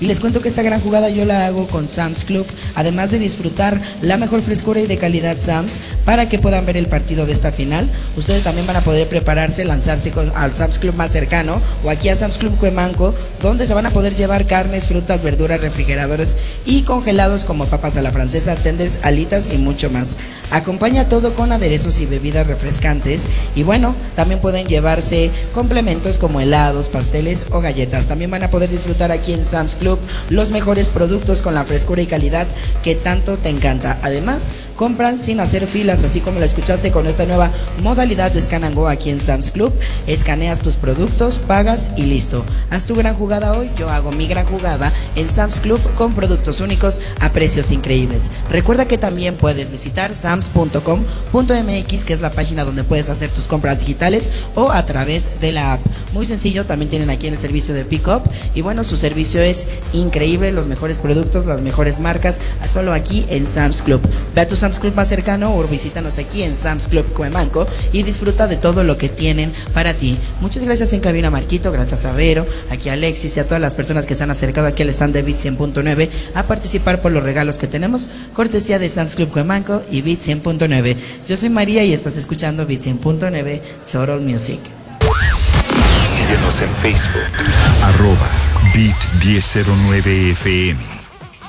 Y les cuento que esta gran jugada yo la hago con Sam's Club, además de disfrutar la mejor frescura y de calidad Sam's, para que puedan ver el partido de esta final. Ustedes también van a poder prepararse, lanzarse al Sam's Club más cercano o aquí a Sam's Club Cuemanco, donde se van a poder llevar carnes, frutas, verduras, refrigeradores y congelados como papas a la francesa, tenders, alitas y mucho más. Acompaña todo con aderezos y bebidas refrescantes y bueno, también pueden llevarse complementos como helados, pasteles o galletas. También van a poder disfrutar aquí en Sam's Club los mejores productos con la frescura y calidad que tanto te encanta. Además, compran sin hacer filas, así como lo escuchaste con esta nueva modalidad de Scan and Go aquí en Sam's Club. Escaneas tus productos, pagas y listo. Haz tu gran jugada hoy, yo hago mi gran jugada en Sam's Club con productos únicos a precios increíbles. Recuerda que también puedes visitar sams.com.mx, que es la página donde puedes hacer tus compras digitales o a través de la app. Muy sencillo, también tienen aquí el servicio de pick-up y bueno, su servicio es increíble, los mejores productos, las mejores marcas, solo aquí en Sam's Club. Ve a tu Sam's Club más cercano o visítanos aquí en Sam's Club Cuemanco y disfruta de todo lo que tienen para ti. Muchas gracias en cabina, Marquito, gracias a Vero, aquí a Alexis y a todas las personas que se han acercado aquí al stand de Beat 100.9 a participar por los regalos que tenemos, cortesía de Sam's Club Cuemanco y Beat 100.9. Yo soy María y estás escuchando Beat 100.9 Total Music. Síguenos en Facebook, @Beat 1009 FM.